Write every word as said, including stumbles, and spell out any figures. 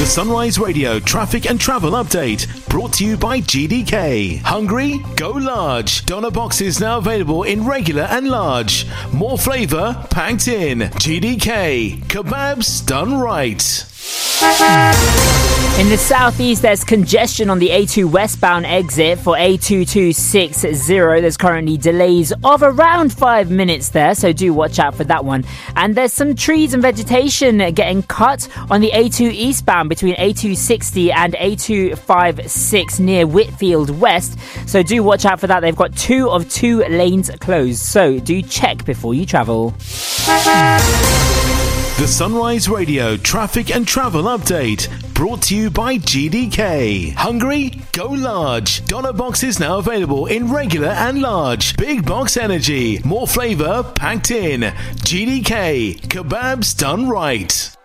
Sunrise Radio traffic and travel update brought to you by G D K. Hungry? Go large. Doner boxes now available in regular and large. More flavour packed in. G D K. Kebabs done right. In the southeast, there's congestion on the A two westbound exit for A two two six zero. There's currently delays of around five minutes there, so do watch out for that one. And there's some trees and vegetation getting cut on the A two eastbound between A two sixty and A two fifty-six near Whitfield West, so do watch out for that. They've got two of two lanes closed, so do check before you travel. The Sunrise Radio traffic and travel update brought to you by G D K. Hungry? Go large. Doner boxes now available in regular and large. Big box energy. More flavour packed in. G D K. Kebabs done right.